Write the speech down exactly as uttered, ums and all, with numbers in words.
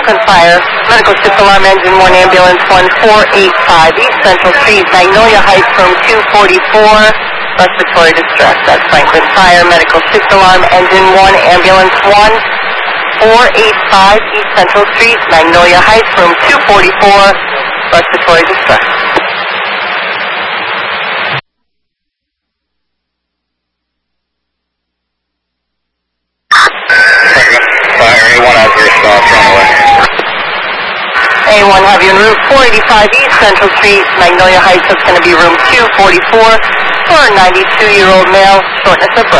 Franklin Fire, medical shift alarm, engine one, ambulance one four eight five, East Central Street, Magnolia Heights, room two forty-four, respiratory distress. That's Franklin Fire, medical shift alarm, engine one, ambulance one four eight five, East Central Street, Magnolia Heights, room two forty-four, respiratory distress. Fire, A one has your stop, runway. A one, have you en route four eighty-five East Central Street, Magnolia Heights. That's going to be room two forty-four for a ninety-two-year-old male, shortness of breath.